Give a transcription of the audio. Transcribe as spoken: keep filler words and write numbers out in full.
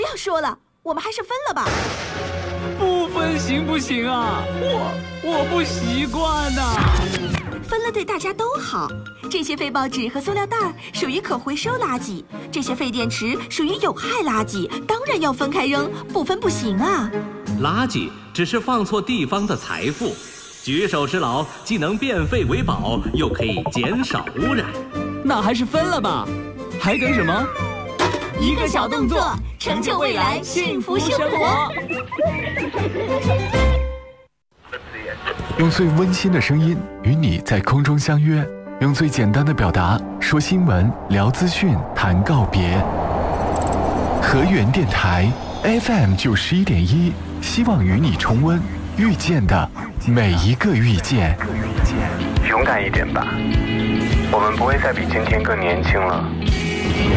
要说了，我们还是分了吧。 不分行不行啊？我我不习惯呐。 分了对大家都好。这些废报纸和塑料袋属于可回收垃圾，这些废电池属于有害垃圾，当然要分开扔，不分不行啊。 垃圾只是放错地方的财富，举手之劳既能变废为宝，又可以减少污染。 那还是分了吧，还等什么？ 一个小动作，成就未来幸福生活。 用最温馨的声音与你在空中相约，用最简单的表达说新闻、聊资讯、谈告别。河源电台 F M 九十一点一，希望与你重温遇见的每一个遇见。 勇敢一点吧，我们不会再比今天更年轻了。